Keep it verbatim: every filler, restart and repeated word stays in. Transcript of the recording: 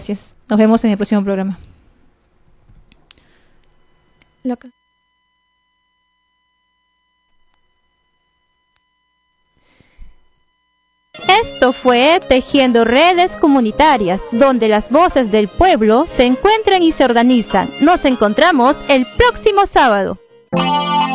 gracias. Nos vemos en el próximo programa. Loca. Esto fue Tejiendo Redes Comunitarias, donde las voces del pueblo se encuentran y se organizan. Nos encontramos el próximo sábado.